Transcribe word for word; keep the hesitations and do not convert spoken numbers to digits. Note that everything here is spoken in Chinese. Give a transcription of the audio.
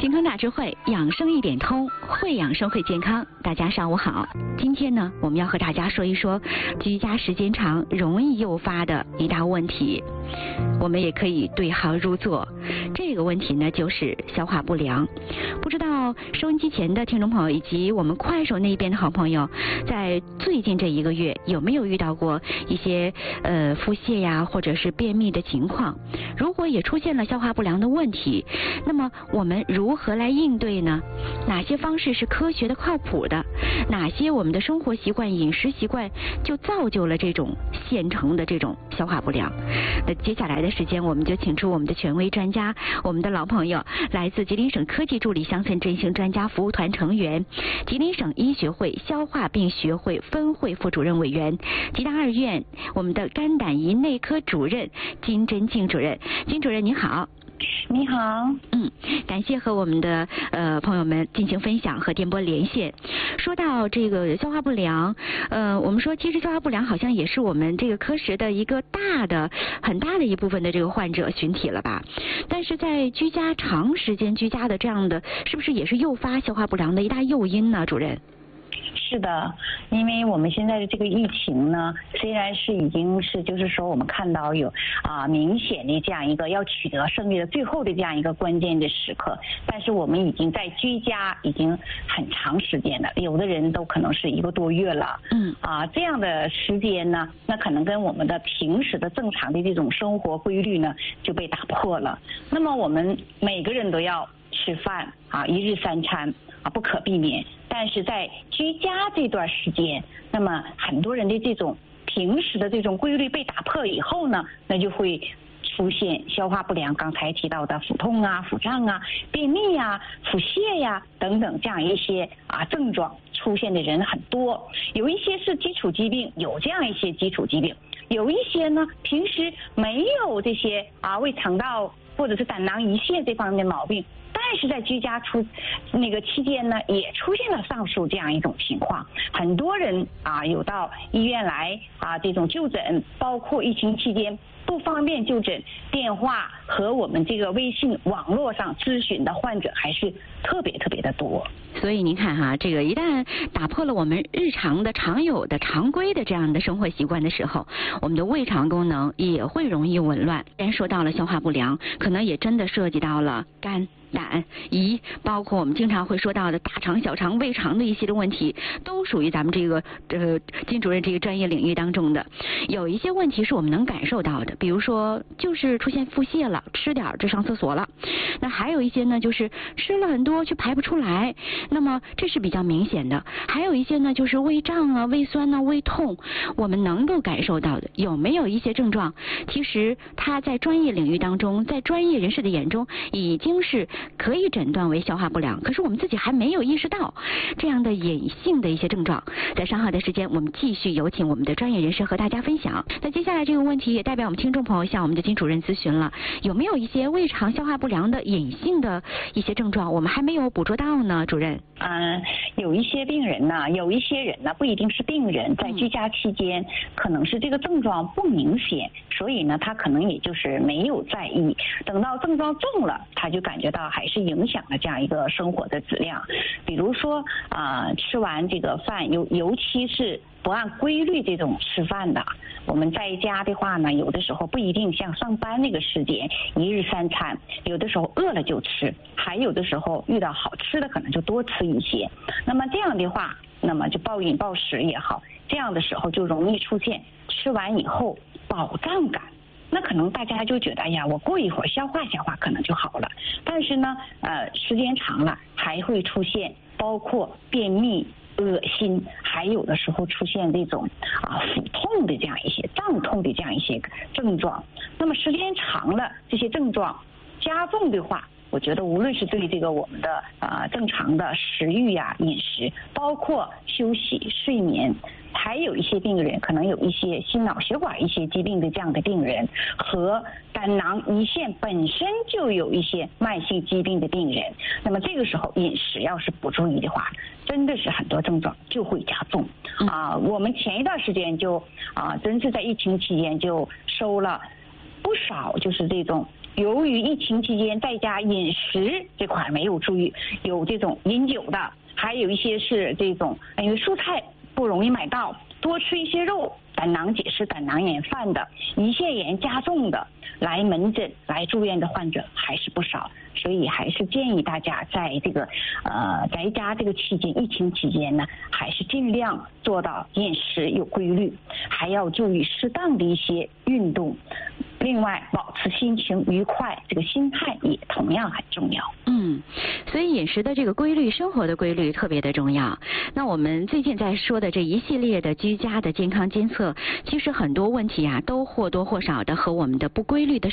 健康大智慧，养生一点通，会养生会健康。大家上午好，今天呢，我们要和大家说一说居家时间长容易诱发的一大问题，我们也可以对号入座。这个问题呢，就是消化不良。不知道收音机前的听众朋友以及我们快手那边的好朋友，在最近这一个月有没有遇到过一些呃腹泻呀，或者是便秘的情况？如果也出现了消化不良的问题，那么我们如何来应对呢？哪些方式是科学的、靠谱的？哪些我们的生活习惯、饮食习惯就造就了这种现成的这种消化不良？那接下来的时间，我们就请出我们的权威专家，我们的老朋友，来自吉林省科技助理乡村振兴专家服务团成员，吉林省医学会消化病学会分会副主任委员，吉大二院我们的肝胆胰内科主任金真静主任。金主任您好。 你好， 嗯，感谢和我们的呃朋友们进行分享和电波连线。说到这个消化不良，呃，我们说其实消化不良好像也是我们这个科室的一个大的、很大的一部分的这个患者群体了吧？但是在居家长时间居家的这样的，是不是也是诱发消化不良的一大诱因呢？主任？ 是的，因为我们现在的这个疫情呢，虽然是已经是就是说我们看到有啊明显的这样一个要取得胜利的最后的这样一个关键的时刻，但是我们已经在居家已经很长时间了，有的人都可能是一个多月了。嗯啊，这样的时间呢，那可能跟我们的平时的正常的这种生活规律呢就被打破了。那么我们每个人都要吃饭啊，一日三餐啊，不可避免。但是在居家这段时间，那么很多人的这种平时的这种规律被打破以后呢，那就会出现消化不良，刚才提到的腹痛啊、腹胀啊、便秘呀、腹泻呀等等这样一些啊症状出现的人很多。有一些是基础疾病，有这样一些基础疾病；有一些呢，平时没有这些啊胃肠道或者是胆囊胰腺这方面的毛病。但是在居家出那个期间呢，也出现了上述这样一种情况，很多人啊有到医院来啊这种就诊，包括疫情期间不方便就诊，电话和我们这个微信网络上咨询的患者还是特别特别的多。 所以您看哈，这个一旦打破了我们日常的常有的常规的这样的生活习惯的时候，我们的胃肠功能也会容易紊乱。既然说到了消化不良，可能也真的涉及到了肝、胆、胰，包括我们经常会说到的大肠、小肠、胃肠的一些的问题，都属于咱们这个呃金主任这个专业领域当中的。有一些问题是我们能感受到的，比如说就是出现腹泻了，吃点就上厕所了。那还有一些呢，就是吃了很多却排不出来，那么这是比较明显的。还有一些呢，就是胃胀啊、胃酸啊、胃痛，我们能够感受到的。有没有一些症状，其实它在专业领域当中，在专业人士的眼中已经是可以诊断为消化不良，可是我们自己还没有意识到这样的隐性的一些症状。在稍后的时间，我们继续有请我们的专业人士和大家分享。那接下来这个问题也代表我们听众朋友向我们的金主任咨询了，有没有一些胃肠消化不良的隐性的一些症状，我们还没有捕捉到呢？主任？ 嗯，有一些病人呢，有一些人呢，不一定是病人，在居家期间，可能是这个症状不明显，所以呢，他可能也就是没有在意。等到症状重了，他就感觉到还是影响了这样一个生活的质量。比如说啊、呃，吃完这个饭，尤尤其是不按规律这种吃饭的，我们在家的话呢，有的时候不一定像上班那个时间一日三餐，有的时候饿了就吃，还有的时候遇到好吃的可能就多吃一些。那么这样的话，那么就暴饮暴食也好，这样的时候就容易出现吃完以后饱胀感。那可能大家就觉得，哎呀，我过一会儿消化消化可能就好了。但是呢，呃，时间长了还会出现包括便秘、恶心，还有的时候出现这种啊腹痛的这样一些胀痛的这样一些症状。那么时间长了，这些症状加重的话，我觉得无论是对这个我们的啊、呃、正常的食欲呀、饮食，包括休息、睡眠，还有一些病人可能有一些心脑血管一些疾病的这样的病人，和胆囊胰腺本身就有一些慢性疾病的病人，那么这个时候饮食要是不注意的话，真的是很多症状就会加重啊、呃。我们前一段时间就啊、呃，真是在疫情期间就收了不少就是这种由于疫情期间在家饮食这块没有注意，有这种饮酒的，还有一些是这种因为蔬菜不容易买到，多吃一些肉，胆囊结石、胆囊炎犯的，胰腺炎加重的，来门诊来住院的患者还是不少。所以还是建议大家在这个呃在家这个期间，疫情期间呢，还是尽量做到饮食有规律，还要注意适当的一些运动。另外，保持心情愉快，这个心态也同样很重要。 嗯，所以饮食的这个规律，生活的规律特别的重要。那我们最近在说的这一系列的居家的健康监测，其实很多问题啊，都或多或少的和我们的不规律的